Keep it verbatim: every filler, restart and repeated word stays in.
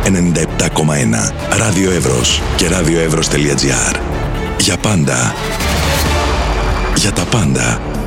ενενήντα επτά κόμμα ένα. Ράδιο Εύρος και ραδιοεύρος τελεία τζι άρ. Για πάντα. Για τα πάντα.